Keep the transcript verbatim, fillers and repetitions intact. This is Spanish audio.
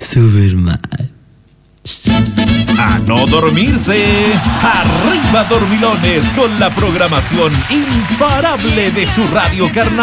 Superman. A no dormirse. Arriba, dormilones, con la programación imparable de su Radio Carnaval.